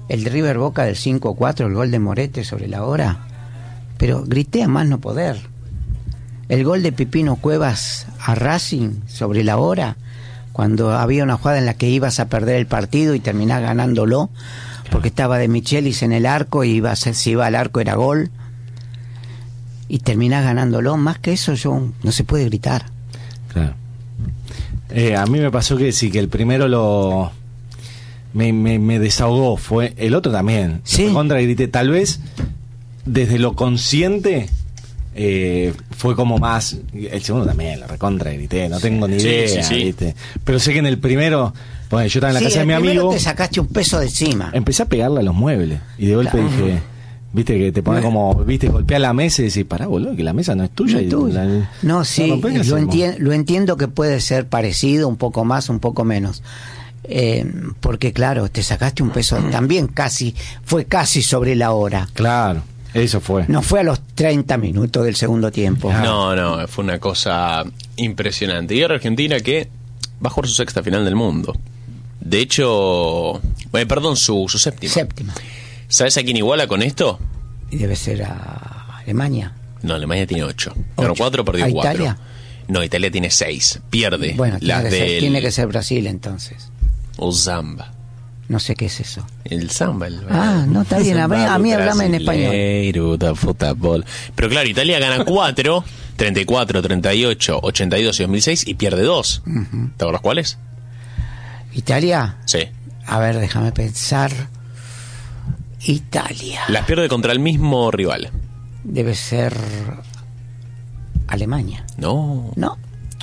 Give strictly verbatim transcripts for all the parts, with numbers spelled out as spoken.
el de River Boca del cinco a cuatro, el gol de Morete sobre la hora, pero grité a más no poder. El gol de Pipino Cuevas a Racing sobre la hora, cuando había una jugada en la que ibas a perder el partido y terminás ganándolo, porque estaba de Michelis en el arco y iba a ser, si iba al arco era gol, y terminás ganándolo. Más que eso, yo no se puede gritar. Claro. Eh, a mí me pasó que sí, que el primero lo me, me, me desahogó, fue el otro también. Sí. Contra grité, tal vez desde lo consciente eh, fue como más. El segundo también, la recontra grité, no tengo ni Sí, idea, sí, sí. ¿viste? Pero sé que en el primero, bueno, yo estaba en la Sí, casa de el mi primero amigo, te sacaste un peso de encima. empecé a pegarle a los muebles y de golpe Claro. dije, viste que te pone como, viste, golpea la mesa y decís, pará, boludo, que la mesa no es tuya. No es y tuya. la- No, la sí, rompés, ¿qué lo, hacemos? entien- lo entiendo que puede ser parecido, un poco más, un poco menos. Eh, porque claro, te sacaste un peso, también casi, fue casi sobre la hora. Claro, eso fue. No fue a los treinta minutos del segundo tiempo. No, no, fue una cosa impresionante. Y ahora Argentina que va a jugar su sexta final del mundo. De hecho, eh, perdón, su, su séptima. Séptima. ¿Sabes a quién iguala con esto? Y debe ser a Alemania. No, Alemania tiene ocho. Ganó Ocho. cuatro, perdió ¿A cuatro. Italia? No, Italia tiene seis. Pierde. Bueno, tiene las que, ser, del tiene que ser Brasil entonces. o Zamba. No sé qué es eso. El samba. El, Ah, no, está bien. A mí, a mí hablame en español. Brasileiro da fútbol. Pero claro, Italia gana cuatro, treinta y cuatro, treinta y ocho, ochenta y dos y dos mil seis y pierde dos. Ujú. ¿Te acuerdas cuáles? Italia. Sí. A ver, déjame pensar. Italia. Las pierde contra el mismo rival. Debe ser Alemania. No. ¿No?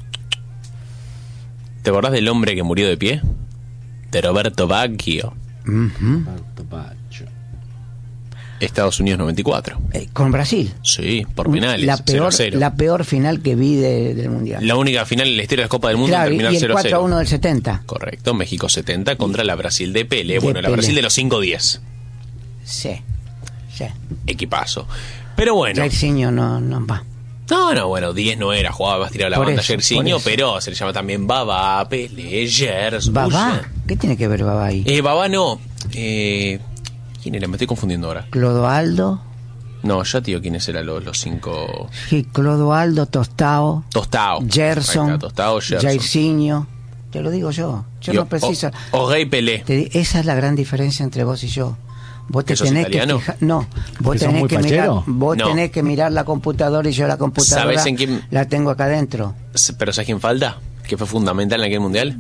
¿Te acordás del hombre que murió de pie? De Roberto Baggio. Ujú. Estados Unidos noventa y cuatro. Eh, con Brasil. Sí, por penales. La cero peor, a cero. la peor final que vi de- del Mundial. La única final en la historia de la Copa del Mundo Claro, en y terminar el cero a cuatro a cero. uno del setenta. Correcto, México setenta contra la Brasil de Pelé. De Bueno, la Pelé. Brasil de los cinco diez. Sí. Sí. Equipazo. Pero bueno. Jairzinho no, no va. No, no, bueno, diez no era, jugaba más tirado la Por banda eso, Jairzinho, por eso. pero se le llama también Babá, Pelé, Gers, ¿Babá? Bulla. ¿Qué tiene que ver Babá ahí? Eh, Babá no. Eh, ¿Quién era? Me estoy confundiendo ahora. Clodoaldo. No, ya tío, ¿quiénes eran los, los cinco? Sí, Clodoaldo, Tostao. Tostao. Gerson. Ahí está, Tostao, Gerson. Jairzinho. Te lo digo yo. Yo Y no o- preciso. o- Ogey Pelé. Te di- esa es la gran diferencia entre vos y yo. Vos te ¿Que sos tenés que italiano? fijar, no, vos ¿Que sos tenés muy que mirar, fachero? vos No. tenés que mirar la computadora y yo la computadora ¿Sabés en quién- la tengo acá adentro. ¿Pero sabes quién falta? ¿Que fue fundamental en aquel mundial?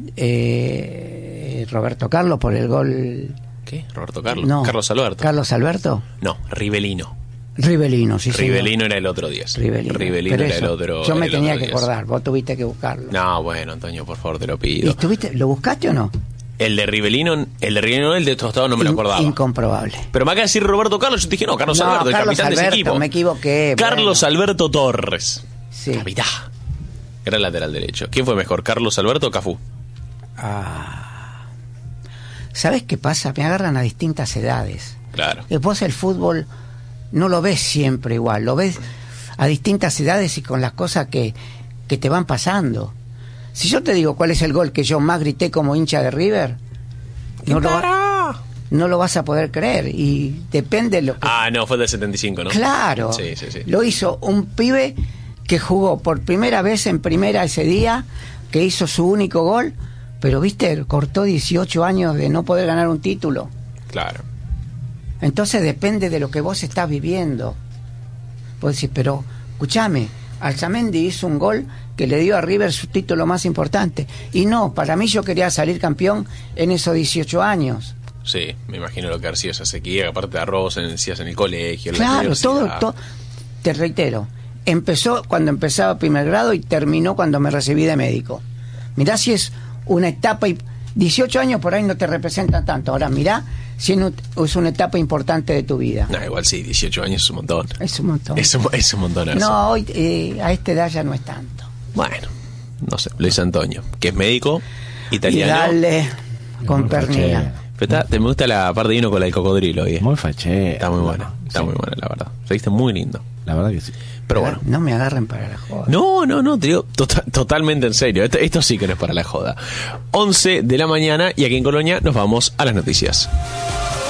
Eh, Roberto Carlos por el gol. ¿Qué? ¿Roberto Carlos? No. Carlos Alberto. Carlos Alberto. No, Rivelino. Rivelino, sí, señor. Rivelino era el otro diez. Rivelino. Rivelino Pero era el eso, otro. yo me el tenía otro que diez. acordar, vos tuviste que buscarlo. No, bueno, Antonio, por favor, te lo ¿Y pido. estuviste, lo buscaste o no? El de Rivelino, el de Rivelino, el de Tostado no me lo In- acordaba. Incomprobable. Pero me acaba de decir Roberto Carlos, yo te dije, no, Carlos No, Alberto, el Carlos capitán de ese Alberto, equipo. me equivoqué. Carlos bueno. Alberto Torres. Sí. Capitán. Gran lateral derecho. ¿Quién fue mejor, Carlos Alberto o Cafú? Ah. ¿Sabés qué pasa? Me agarran a distintas edades. Claro. Eh, Vos el fútbol no lo ves siempre igual, lo ves a distintas edades y con las cosas que, que te van pasando. Si yo te digo cuál es el gol que yo más grité como hincha de River, no lo, va- no lo vas a poder creer. Y depende de lo que... Ah, no, fue del setenta y cinco, ¿no? Claro, Sí, sí, sí. lo hizo un pibe que jugó por primera vez en primera ese día, que hizo su único gol, pero viste, cortó dieciocho años de no poder ganar un título. Claro. Entonces depende de lo que vos estás viviendo. Vos decís, pero escúchame, Alzamendi hizo un gol que le dio a River su título más importante. Y no, para mí yo quería salir campeón en esos dieciocho años. Sí, me imagino lo que ha sido esa sequía, que aparte de arroz en, decías, en el colegio, en la Claro, universidad. todo, todo. Te reitero, empezó cuando empezaba primer grado y terminó cuando me recibí de médico. Mirá si es una etapa, y dieciocho años por ahí no te representan tanto. Ahora mirá si es una etapa importante de tu vida. No, igual sí, dieciocho años es un montón. Es un montón. Es un, es un montonazo. No, hoy eh, a esta edad ya no es tanto. Bueno, no sé, Luis Antonio, que es médico, Y italiano. dale con Muy pernilla. fachero. Pero está- te me gusta la parte de vino con la del cocodrilo, ¿eh? Muy fachero. Está muy buena, está Sí, muy buena, la verdad. Se viste muy lindo. La verdad que sí. Pero bueno. No me agarren para la joda. No, no, no, te digo tota- totalmente en serio. Esto, esto sí que no es para la joda. once de la mañana y aquí en Colonia nos vamos a las noticias.